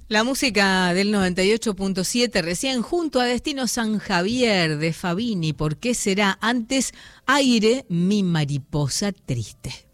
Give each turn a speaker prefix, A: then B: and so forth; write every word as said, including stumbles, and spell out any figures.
A: La música del noventa y ocho punto siete recién junto a Destino San Javier de Fabini. ¿Por qué será? Antes, Aire, mi mariposa triste.